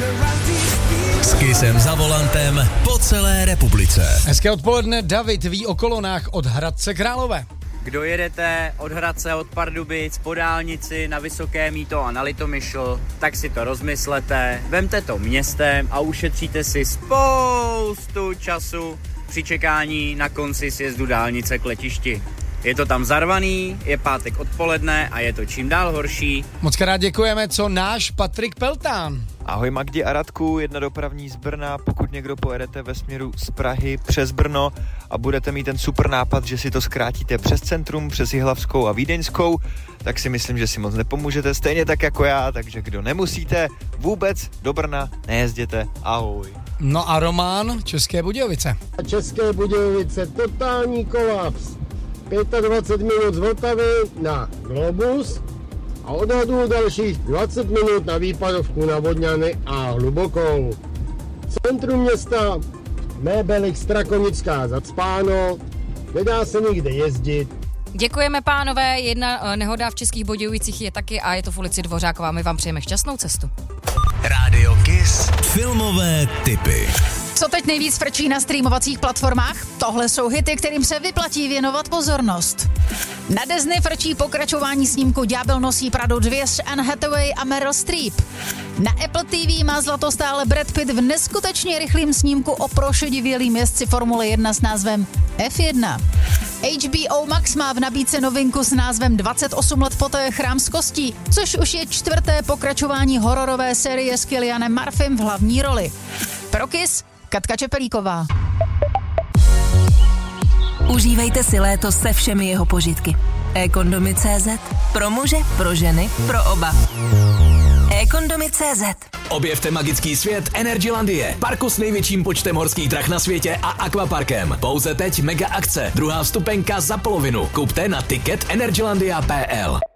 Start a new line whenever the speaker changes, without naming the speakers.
S Kissem za volantem po celé republice.
Hezké odpoledne, David ví o kolonách od Hradce Králové.
Kdo jedete od Hradce, od Pardubic, po dálnici na Vysoké Mýto a na Litomyšl, tak si to rozmyslete, vemte to městem a ušetříte si spoustu času při čekání na konci sjezdu dálnice k letišti. Je to tam zarvaný, je pátek odpoledne a je to čím dál horší.
Moc krát děkujeme, co náš Patrik Peltán.
Ahoj Magdi a Radku, jedna dopravní z Brna. Pokud někdo pojedete ve směru z Prahy přes Brno a budete mít ten super nápad, že si to zkrátíte přes centrum, přes Jihlavskou a Vídeňskou, tak si myslím, že si moc nepomůžete, stejně tak jako já, takže kdo nemusíte vůbec do Brna, nejezděte. Ahoj.
No a Roman, České Budějovice.
České Budějovice, totální kolaps. 25 minut z Vltavy na Globus a odhadu dalších 20 minut na výpadovku na Vodňany a Hlubokou. Centrum města, Mébelik, Strakonická, zacpáno, nedá se nikde jezdit.
Děkujeme, pánové, jedna nehoda v Českých Budějovicích je taky a je to v ulici Dvořáková. My vám přejeme šťastnou cestu.
Rádio Kiss filmové tipy.
Co teď nejvíc frčí na streamovacích platformách? Tohle jsou hity, kterým se vyplatí věnovat pozornost. Na Disney frčí pokračování snímku Ďábel nosí Pradu 2 s Anne Hathaway a Meryl Streep. Na Apple TV má zlato stále Brad Pitt v neskutečně rychlým snímku o prošedivělým jezdci Formule 1 s názvem F1. HBO Max má v nabídce novinku s názvem 28 let poté Chrám z kostí, což už je 4. pokračování hororové série s Cillianem Murphym v hlavní roli. Pro Kiss, Katka Čepelíková.
Užívejte si léto se všemi jeho požitky. eKondomy.cz. Pro muže, pro ženy, pro oba. eKondomy.cz.
Objevte magický svět Energylandie, parku s největším počtem horských drah na světě a akvaparkem. Pouze teď mega akce, druhá vstupenka za polovinu. Kupte na ticket energylandia.pl.